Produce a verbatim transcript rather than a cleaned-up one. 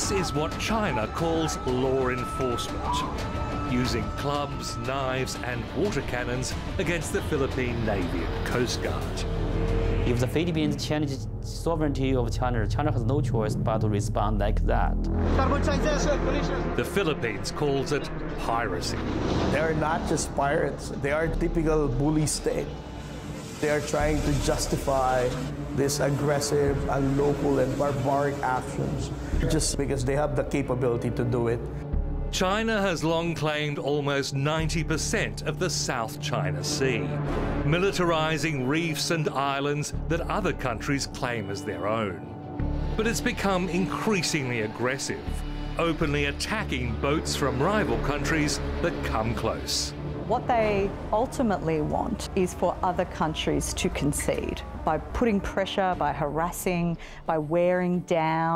This is what China calls law enforcement, using clubs, knives and water cannons against the Philippine Navy and Coast Guard. If the Philippines challenges sovereignty of China, China has no choice but to respond like that. The Philippines calls it piracy. They are not just pirates, they are a typical bully state. They are trying to justify this aggressive, unlawful and barbaric actions just because they have the capability to do it. China has long claimed almost ninety percent of the South China Sea, militarising reefs and islands that other countries claim as their own. But it's become increasingly aggressive, openly attacking boats from rival countries that come close. What they ultimately want is for other countries to concede by putting pressure, by harassing, by wearing down.